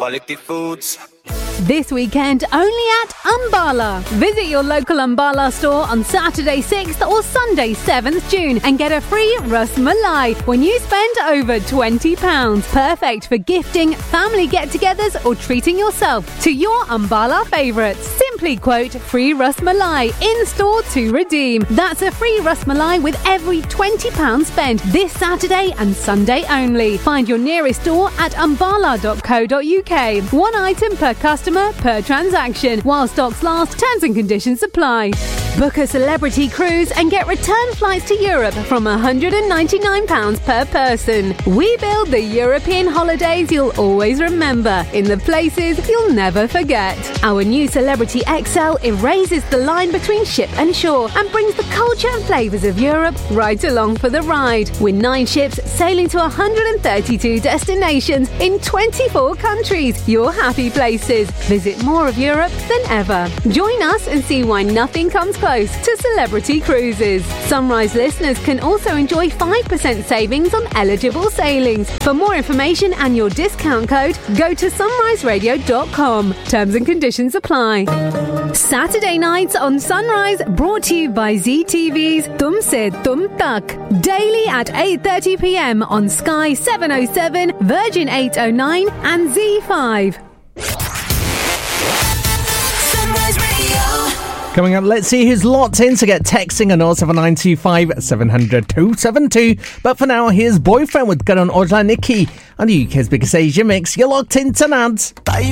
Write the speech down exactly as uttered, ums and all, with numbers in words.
quality foods. This weekend, only at Umbala. Visit your local Umbala store on Saturday sixth or Sunday seventh June and get a free Ras Malai when you spend over twenty pounds. Perfect for gifting, family get-togethers or treating yourself to your Umbala favourites. Simply quote free Ras Malai in-store to redeem. That's a free Ras Malai with every twenty pounds spent this Saturday and Sunday only. Find your nearest store at umbala dot co dot uk. One item per customer per transaction. While stocks last, terms and conditions apply. Book a celebrity cruise and get return flights to Europe from one hundred ninety-nine pounds per person. We build the European holidays you'll always remember in the places you'll never forget. Our new Celebrity X L erases the line between ship and shore and brings the culture and flavours of Europe right along for the ride. With nine ships sailing to one hundred thirty-two destinations in twenty-four countries, your happy places. Visit more of Europe than ever. Join us and see why nothing comes close to Celebrity Cruises. Sunrise listeners can also enjoy five percent savings on eligible sailings. For more information and your discount code, go to sunrise radio dot com. Terms and conditions apply. Saturday nights on Sunrise, brought to you by Z T V's Tum Se Tum Tak. Daily at eight thirty p.m. on Sky seven oh seven, Virgin eight oh nine and Z five. Coming up, let's see who's locked in to get texting on oh seven nine two five seven hundred two seven two. But for now, here's Boyfriend with Karan Aujla Nikki on the U K's biggest Asia mix. You're locked in tonight.